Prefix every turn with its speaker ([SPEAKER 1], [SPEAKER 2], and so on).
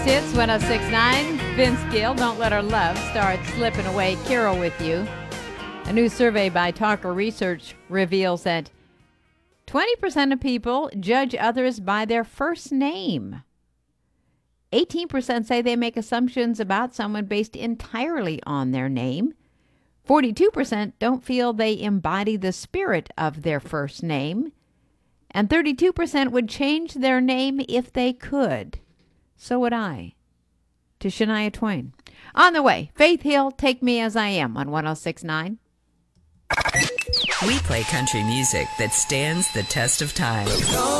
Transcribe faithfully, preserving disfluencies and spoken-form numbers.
[SPEAKER 1] Hits one oh six point nine. Vince Gill, Don't Let Our Love Start Slipping Away. Carol with you. A new survey by Talker Research reveals that twenty percent of people judge others by their first name. eighteen percent say they make assumptions about someone based entirely on their name. forty-two percent don't feel they embody the spirit of their first name. And thirty-two percent would change their name if they could. So would I. To Shania Twain. On the way, Faith Hill, Take Me As I Am on one oh six point nine.
[SPEAKER 2] We play country music that stands the test of time.